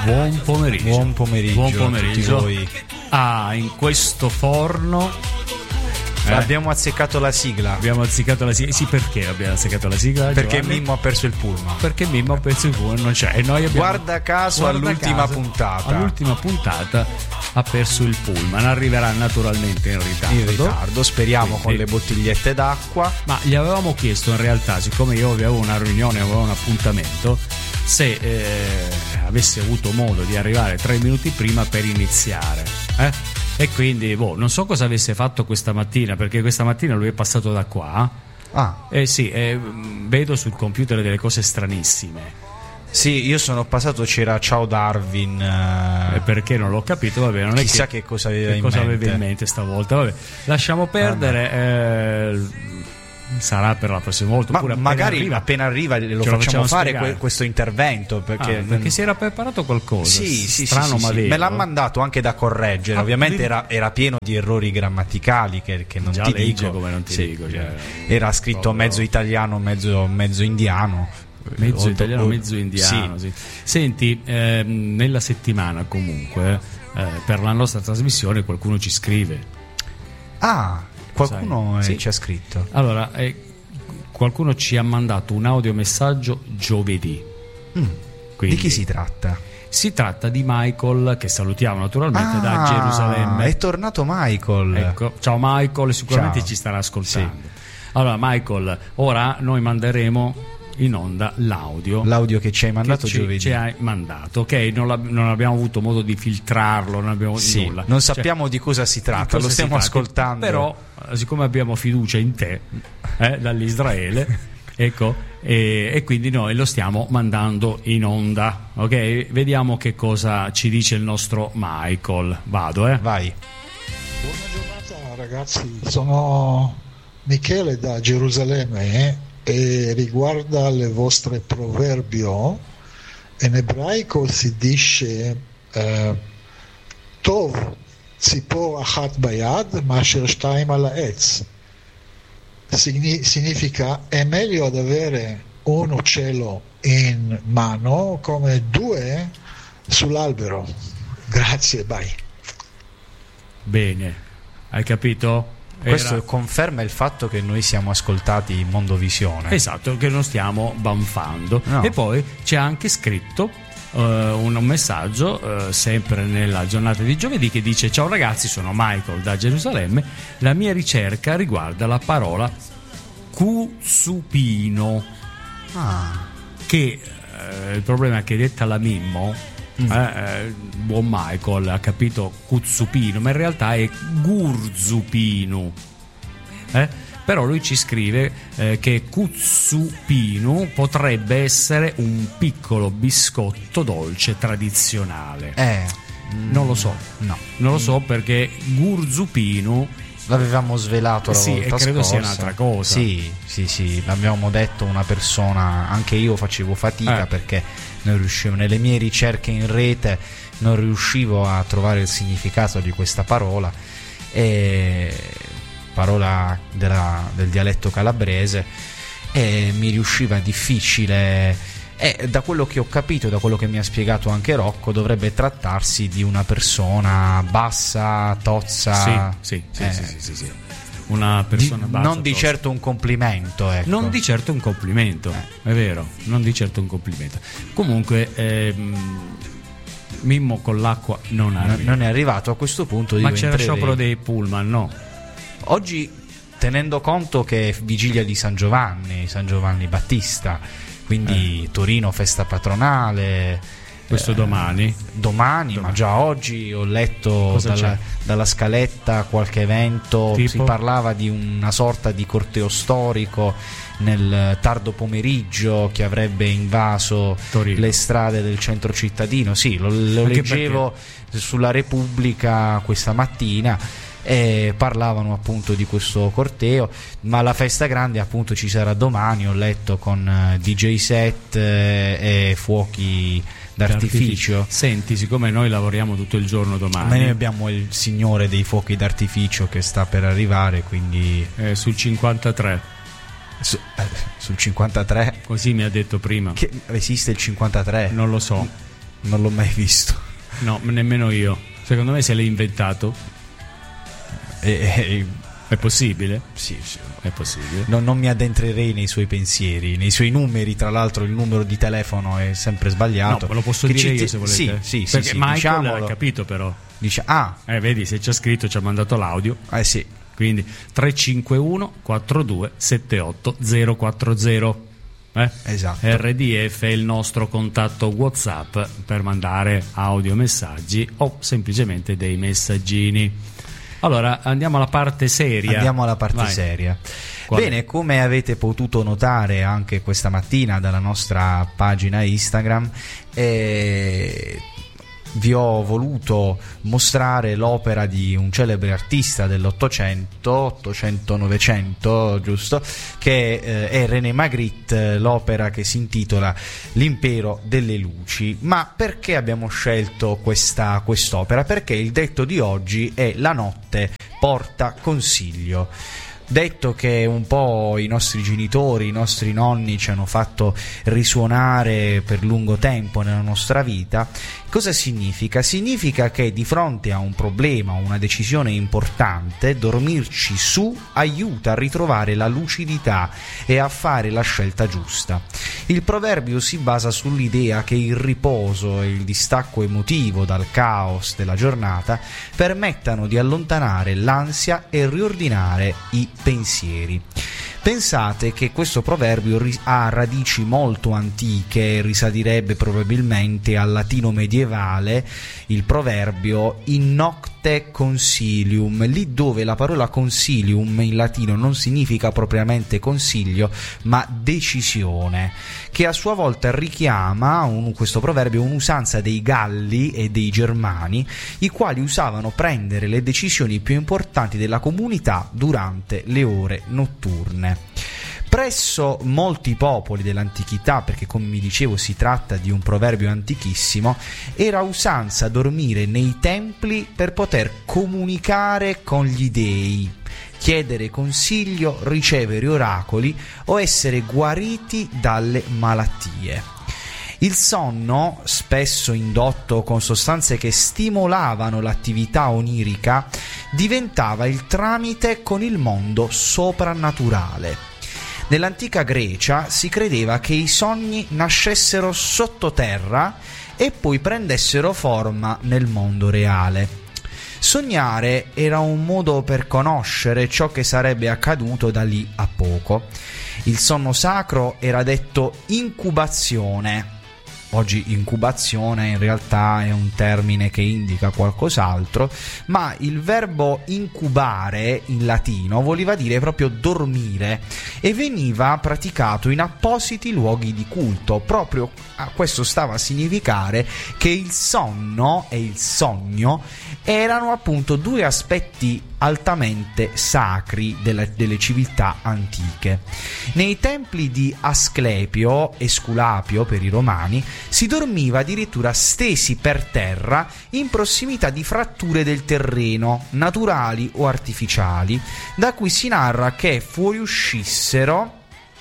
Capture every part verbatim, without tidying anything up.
Buon pomeriggio. Buon pomeriggio. Buon pomeriggio. A tutti voi. Ah, in questo forno eh? abbiamo azzeccato la sigla. Abbiamo azzeccato la sigla. Sì, perché abbiamo azzeccato la sigla? Perché Giovanni? Mimmo ha perso il pullman. Perché Mimmo ha perso il pullman, non c'è. E noi abbiamo, guarda caso guarda all'ultima caso, puntata. All'ultima puntata ha perso il pullman. Arriverà naturalmente in ritardo. In ritardo, speriamo. Quindi, con le bottigliette d'acqua. Ma gli avevamo chiesto in realtà, siccome io avevo una riunione, avevo un appuntamento, se eh, avesse avuto modo di arrivare tre minuti prima per iniziare, eh? E quindi boh, non so cosa avesse fatto questa mattina, perché questa mattina lui è passato da qua. Ah, eh sì, eh, vedo sul computer delle cose stranissime. Sì, io sono passato, c'era Ciao Darwin. Eh, perché non l'ho capito, vabbè, non chissà è che, che cosa aveva che in cosa mente. aveva in mente stavolta. Vabbè, lasciamo perdere. Eh, sarà per la prossima volta. Ma appena magari arriva, appena arriva lo facciamo, facciamo fare spiegare. questo intervento perché, ah, perché si era preparato qualcosa. Sì, sì, strano, sì, ma sì, vero. me l'ha mandato anche da correggere. Ah, ovviamente di... era, era pieno di errori grammaticali che, che non già ti legge dico come non ti sì, dico cioè, era scritto proprio... mezzo italiano mezzo, mezzo indiano mezzo o, italiano o, mezzo indiano sì. Sì. Senti, ehm, nella settimana comunque eh, per la nostra trasmissione qualcuno ci scrive. Ah, qualcuno Sai? eh, Sì. ci ha scritto. Allora eh, qualcuno ci ha mandato un audiomessaggio giovedì. mm. Quindi, di chi si tratta? Si tratta di Michael, che salutiamo naturalmente, ah, da Gerusalemme. È tornato Michael. Ecco, ciao Michael, sicuramente ciao. Ci starà ascoltando. Sì. Allora Michael, ora noi manderemo in onda l'audio l'audio che ci hai mandato che ci, giovedì ci hai mandato, ok? Non, la, non abbiamo avuto modo di filtrarlo, non abbiamo sì, nulla. non sappiamo cioè, di cosa si tratta, cosa lo stiamo ascoltando. Però, siccome abbiamo fiducia in te, eh, dall'Israele, ecco, e, e quindi noi lo stiamo mandando in onda, ok? Vediamo che cosa ci dice il nostro Michael. Vado, eh? Vai. Buona giornata ragazzi, sono Michele da Gerusalemme eh? E riguarda le vostre proverbio, in ebraico si dice eh, Tov tzipor achat bayad masher shtaim al ha'etz. Significa è meglio ad avere un uccello in mano come due sull'albero. Grazie, bye. Bene, hai capito? Questo Era... conferma il fatto che noi siamo ascoltati in Mondovisione. Esatto, che non stiamo banfando. No. E poi c'è anche scritto uh, un messaggio uh, sempre nella giornata di giovedì che dice: ciao ragazzi, sono Michael da Gerusalemme. La mia ricerca riguarda la parola cuzzupino. Ah. Che uh, il problema è che detta la Mimmo Mm. Eh, eh, buon Michael ha capito cuzzupino, ma in realtà è gurzupino, eh? Però lui ci scrive eh, che cuzzupino potrebbe essere un piccolo biscotto dolce tradizionale. Eh, non lo so, no, non lo so perché gurzupino l'avevamo svelato la sì, volta e credo scorsa. sia un'altra cosa. Sì, sì, sì, l'abbiamo detto una persona, anche io facevo fatica eh. perché non riuscivo, nelle mie ricerche in rete non riuscivo a trovare il significato di questa parola, e, parola della, del dialetto calabrese, e mi riusciva difficile. E da quello che ho capito, da quello che mi ha spiegato anche Rocco, dovrebbe trattarsi di una persona bassa, tozza. Sì, sì, eh, sì, sì, sì, sì. Una persona di, bassa, non di tozza. certo un complimento, ecco. Non di certo un complimento, eh. È vero, non di certo un complimento. Comunque ehm, Mimmo con l'acqua non arriva. Non è arrivato a questo punto. Ma dico, c'era entrerei. sciopero dei pullman, no? Oggi, tenendo conto che è vigilia di San Giovanni, San Giovanni Battista, quindi eh. Torino festa patronale. Questo eh, domani. domani domani ma già oggi ho letto dalla, dalla scaletta qualche evento, tipo? Si parlava di una sorta di corteo storico nel tardo pomeriggio che avrebbe invaso Torino. Le strade del centro cittadino. Sì, lo, lo leggevo perché? Sulla Repubblica questa mattina, e parlavano appunto di questo corteo, ma la festa grande appunto ci sarà domani, ho letto, con uh, D J set eh, e fuochi d'artificio. Senti, siccome noi lavoriamo tutto il giorno domani, ma noi abbiamo il signore dei fuochi d'artificio che sta per arrivare, quindi eh, sul cinquantatré su, eh, sul cinquantatré così mi ha detto prima. Che esiste il cinquantatré? Non lo so. Non l'ho mai visto. No, nemmeno io. Secondo me se l'hai inventato. E, e, è possibile? Sì, sì. È possibile. No, non mi addentrerei nei suoi pensieri, nei suoi numeri. Tra l'altro il numero di telefono è sempre sbagliato. No, ve lo posso che dire io se volete. Sì, sì, perché sì, Michael diciamolo. ha capito però. Dice, ah. Eh, vedi, se c'è scritto, ci ha mandato l'audio. Eh sì. Quindi tre cinque uno quattro due sette otto zero quattro zero. Eh? Esatto. R D F è il nostro contatto WhatsApp per mandare audio messaggi o semplicemente dei messaggini. Allora andiamo alla parte seria. Andiamo alla parte Vai. seria. Qual Bene, è? come avete potuto notare anche questa mattina dalla nostra pagina Instagram, eh, vi ho voluto mostrare l'opera di un celebre artista dell'Ottocento, ottocento novecento, giusto? Che eh, è René Magritte, l'opera che si intitola L'impero delle luci. Ma perché abbiamo scelto questa quest'opera? Perché il detto di oggi è la notte porta consiglio. Detto che un po' i nostri genitori, i nostri nonni ci hanno fatto risuonare per lungo tempo nella nostra vita, cosa significa? Significa che di fronte a un problema, una decisione importante, dormirci su aiuta a ritrovare la lucidità e a fare la scelta giusta. Il proverbio si basa sull'idea che il riposo e il distacco emotivo dal caos della giornata permettano di allontanare l'ansia e riordinare i pensieri. Pensate che questo proverbio ha radici molto antiche, risalirebbe probabilmente al latino medievale, il proverbio in nocte consilium, lì dove la parola consilium in latino non significa propriamente consiglio, ma decisione, che a sua volta richiama un, questo proverbio un'usanza dei Galli e dei Germani, i quali usavano prendere le decisioni più importanti della comunità durante le ore notturne. Presso molti popoli dell'antichità, perché come vi dicevo si tratta di un proverbio antichissimo, era usanza dormire nei templi per poter comunicare con gli dei, chiedere consiglio, ricevere oracoli o essere guariti dalle malattie. Il sonno, spesso indotto con sostanze che stimolavano l'attività onirica, diventava il tramite con il mondo soprannaturale. Nell'antica Grecia si credeva che i sogni nascessero sottoterra e poi prendessero forma nel mondo reale. Sognare era un modo per conoscere ciò che sarebbe accaduto da lì a poco. Il sonno sacro era detto incubazione. Oggi incubazione in realtà è un termine che indica qualcos'altro, ma il verbo incubare in latino voleva dire proprio dormire e veniva praticato in appositi luoghi di culto. Proprio a questo stava a significare che il sonno e il sogno erano appunto due aspetti altamente sacri della, delle civiltà antiche. Nei templi di Asclepio, Esculapio per i romani, si dormiva addirittura stesi per terra in prossimità di fratture del terreno, naturali o artificiali, da cui si narra che fuoriuscissero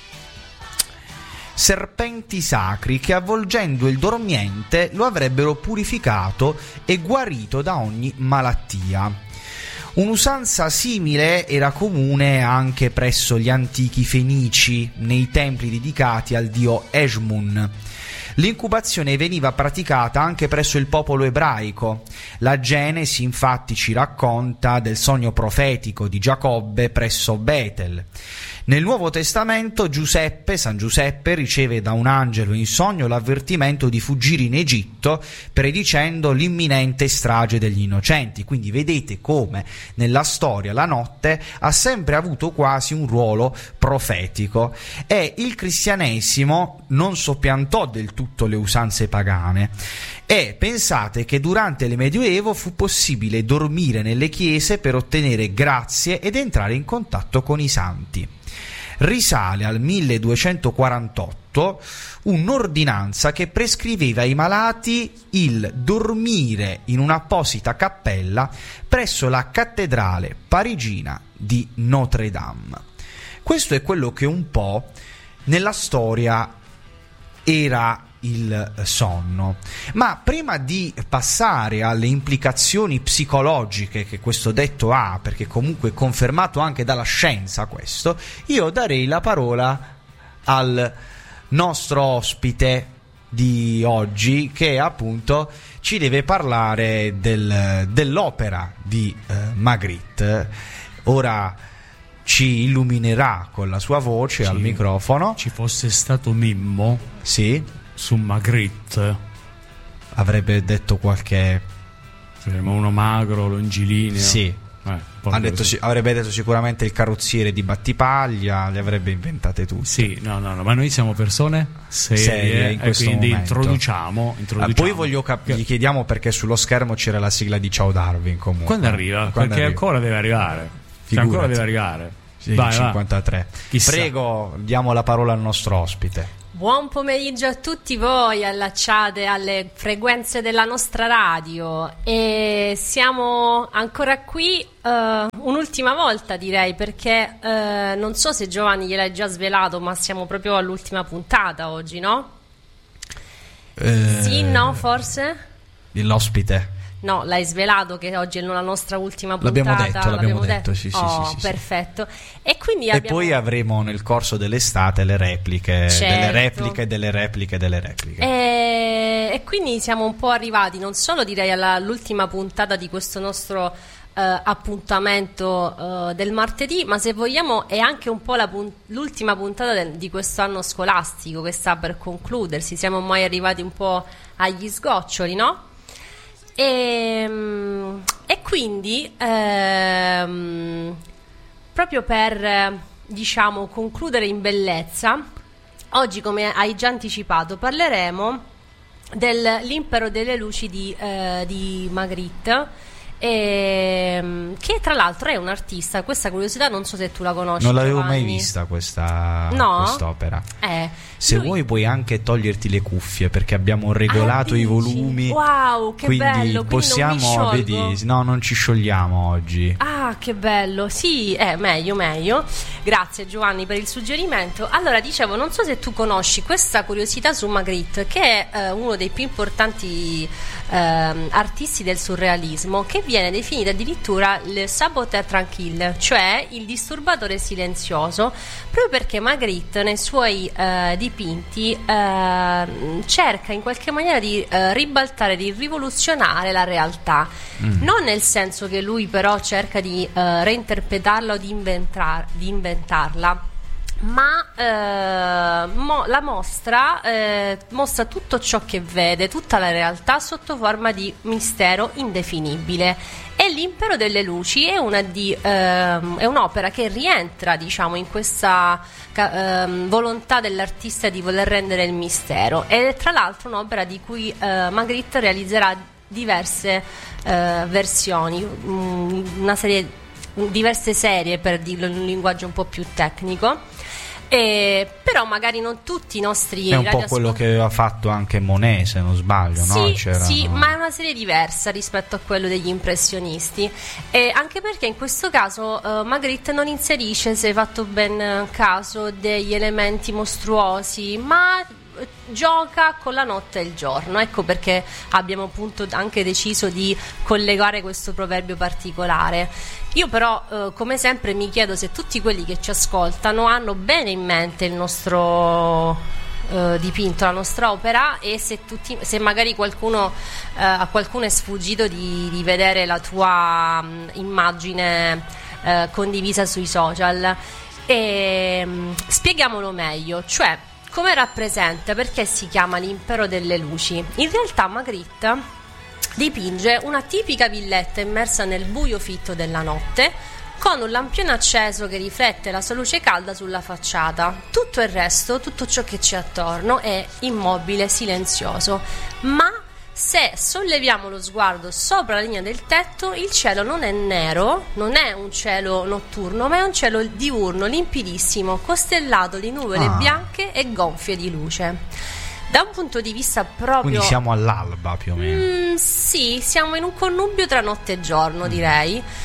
serpenti sacri che, avvolgendo il dormiente, lo avrebbero purificato e guarito da ogni malattia. Un'usanza simile era comune anche presso gli antichi fenici, nei templi dedicati al dio Eshmun. L'incubazione veniva praticata anche presso il popolo ebraico. La Genesi infatti ci racconta del sogno profetico di Giacobbe presso Betel. Nel Nuovo Testamento Giuseppe, San Giuseppe, riceve da un angelo in sogno l'avvertimento di fuggire in Egitto, predicendo l'imminente strage degli innocenti. Quindi vedete come nella storia la notte ha sempre avuto quasi un ruolo profetico, e il cristianesimo non soppiantò del tutto le usanze pagane. E pensate che durante il Medioevo fu possibile dormire nelle chiese per ottenere grazie ed entrare in contatto con i santi. Risale al milleduecentoquarantotto un'ordinanza che prescriveva ai malati il dormire in un'apposita cappella presso la cattedrale parigina di Notre Dame. Questo è quello che un po' nella storia era il sonno. Ma prima di passare alle implicazioni psicologiche che questo detto ha, perché comunque è confermato anche dalla scienza questo, io darei la parola al nostro ospite di oggi, che appunto ci deve parlare del, dell'opera di eh, Magritte. Ora ci illuminerà con la sua voce ci, al microfono. Ci fosse stato Mimmo, sì, su Magritte avrebbe detto qualche, ma uno magro, longilineo, sì. Eh, ha detto, avrebbe detto sicuramente il carrozziere di Battipaglia, le avrebbe inventate tutte. Sì, no, no, no, ma noi siamo persone serie, serie in questo quindi momento. Introduciamo, introduciamo. Eh, poi voglio cap- gli chiediamo perché sullo schermo c'era la sigla di Ciao Darwin. Comunque quando arriva? Quando perché arriva? Ancora deve arrivare. Cioè, ancora deve arrivare. Sì, vai, cinquantatré. Prego, diamo la parola al nostro ospite. Buon pomeriggio a tutti voi, allacciate alle frequenze della nostra radio, e siamo ancora qui uh, un'ultima volta, direi, perché uh, non so se Giovanni gliel'hai già svelato, ma siamo proprio all'ultima puntata oggi, no? Eh, sì, no, forse? L'ospite. No, l'hai svelato che oggi è la nostra ultima puntata. L'abbiamo detto, l'abbiamo, l'abbiamo detto, detto. Sì, sì, oh, sì, sì, perfetto. E quindi e abbiamo... poi avremo nel corso dell'estate le repliche, certo. delle repliche, delle repliche, delle repliche. E, e quindi siamo un po' arrivati, non solo direi alla, all'ultima puntata di questo nostro uh, appuntamento uh, del martedì, ma se vogliamo è anche un po' la pun- l'ultima puntata del, di questo anno scolastico che sta per concludersi. Siamo mai arrivati un po' agli sgoccioli, no? E, e quindi ehm, proprio per, diciamo, concludere in bellezza, oggi, come hai già anticipato, parleremo dell'Impero delle luci di, eh, di Magritte, e, che tra l'altro è un artista. Questa curiosità non so se tu la conosci. Non l'avevo Giovanni. mai vista questa no? quest'opera. Eh, se lui... vuoi puoi anche toglierti le cuffie, perché abbiamo regolato ah, i volumi. Wow, che quindi bello! Possiamo, quindi non mi vedi, no, non ci sciogliamo oggi. Ah, che bello! Sì, è eh, meglio, meglio. Grazie Giovanni per il suggerimento. Allora, dicevo, non so se tu conosci questa curiosità su Magritte, che è eh, uno dei più importanti eh, artisti del surrealismo, che viene definito addirittura le saboteur tranquille, cioè il disturbatore silenzioso, proprio perché Magritte nei suoi eh, dipinti eh, cerca in qualche maniera di eh, ribaltare, di rivoluzionare la realtà, mm. non nel senso che lui però cerca di eh, reinterpretarla o di, inventar- di inventarla, ma eh, mo- la mostra eh, mostra tutto ciò che vede, tutta la realtà sotto forma di mistero indefinibile. E l'Impero delle luci è una di ehm, è un'opera che rientra, diciamo, in questa ca- ehm, volontà dell'artista di voler rendere il mistero, ed è tra l'altro un'opera di cui eh, Magritte realizzerà diverse eh, versioni, mh, una serie, diverse serie, per dirlo in un linguaggio un po' più tecnico. Eh, però magari non tutti i nostri è un po' quello che aveva fatto anche Monet, se non sbaglio, sì, no? C'erano... sì, ma è una serie diversa rispetto a quello degli impressionisti, e anche perché in questo caso uh, Magritte non inserisce, se hai fatto ben caso, degli elementi mostruosi, ma gioca con la notte e il giorno. Ecco perché abbiamo appunto anche deciso di collegare questo proverbio particolare. Io però eh, come sempre mi chiedo se tutti quelli che ci ascoltano hanno bene in mente il nostro eh, dipinto, la nostra opera, e se, tutti, se magari qualcuno eh, a qualcuno è sfuggito di, di vedere la tua mh, immagine eh, condivisa sui social. E, mh, spieghiamolo meglio, cioè come rappresenta, perché si chiama l'Impero delle luci. In realtà Magritte dipinge una tipica villetta immersa nel buio fitto della notte, con un lampione acceso che riflette la sua luce calda sulla facciata. Tutto il resto, tutto ciò che c'è attorno, è immobile, silenzioso. Ma se solleviamo lo sguardo sopra la linea del tetto, il cielo non è nero, non è un cielo notturno, ma è un cielo diurno, limpidissimo, costellato di nuvole ah. bianche e gonfie di luce. Da un punto di vista proprio... Quindi siamo all'alba più o meno. Mm, sì, siamo in un connubio tra notte e giorno, mm. direi.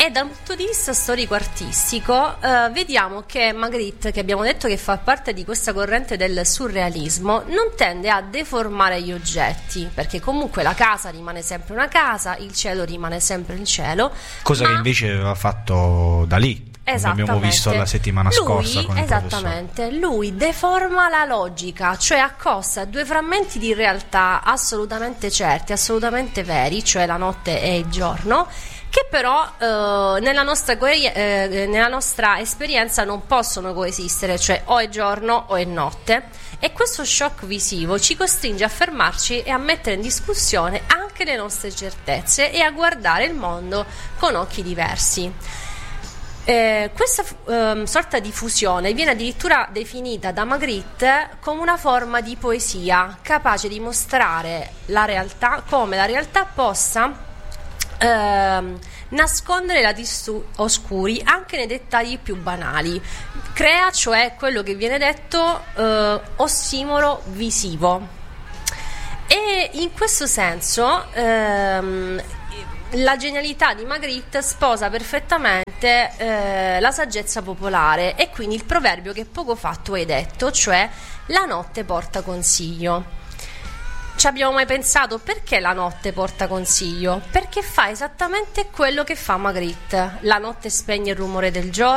E da un punto di vista storico-artistico eh, vediamo che Magritte, che abbiamo detto che fa parte di questa corrente del surrealismo, non tende a deformare gli oggetti, perché comunque la casa rimane sempre una casa, il cielo rimane sempre il cielo. Cosa ma... che invece aveva fatto Dalì. Abbiamo visto la settimana lui, scorsa con esattamente, lui deforma la logica, cioè accosta due frammenti di realtà assolutamente certi, assolutamente veri, cioè la notte e il giorno, che però eh, nella, nostra co- eh, nella nostra esperienza non possono coesistere, cioè o è giorno o è notte, e questo shock visivo ci costringe a fermarci e a mettere in discussione anche le nostre certezze e a guardare il mondo con occhi diversi. Eh, questa eh, sorta di fusione viene addirittura definita da Magritte come una forma di poesia capace di mostrare la realtà, come la realtà possa eh, nascondere lati stu- oscuri anche nei dettagli più banali. Crea, cioè, quello che viene detto eh, ossimoro visivo, e in questo senso ehm, la genialità di Magritte sposa perfettamente eh, la saggezza popolare, e quindi il proverbio che poco fa tu hai detto, cioè la notte porta consiglio. Ci abbiamo mai pensato perché la notte porta consiglio? Perché fa esattamente quello che fa Magritte. La notte spegne il rumore del giorno,